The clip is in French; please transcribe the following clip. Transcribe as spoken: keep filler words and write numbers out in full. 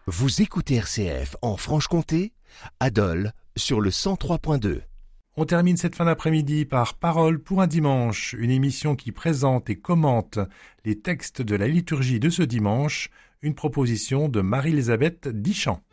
Vous écoutez R C F en Franche-Comté, à Dole, sur le cent trois point deux. On termine cette fin d'après-midi par Parole pour un dimanche, une émission qui présente et commente les textes de la liturgie de ce dimanche, une proposition de Marie-Elisabeth Dichamp.